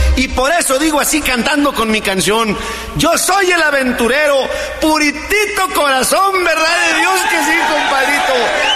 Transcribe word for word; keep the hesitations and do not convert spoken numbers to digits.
y por eso digo así cantando con mi canción: yo soy el aventurero, puritito corazón, verdad de Dios que sí, compadrito.